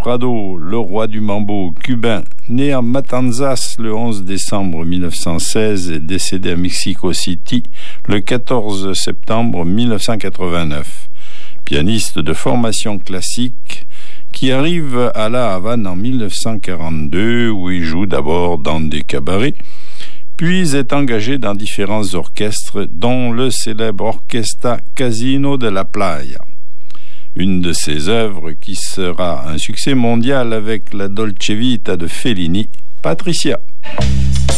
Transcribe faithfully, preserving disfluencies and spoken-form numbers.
Prado, le roi du mambo cubain, né à Matanzas le onze décembre mille neuf cent seize et décédé à Mexico City le quatorze septembre mille neuf cent quatre-vingt-neuf. Pianiste de formation classique qui arrive à La Havane en mille neuf cent quarante-deux où il joue d'abord dans des cabarets, puis est engagé dans différents orchestres dont le célèbre Orquesta Casino de la Playa. Une de ses œuvres qui sera un succès mondial avec la Dolce Vita de Fellini, Patricia.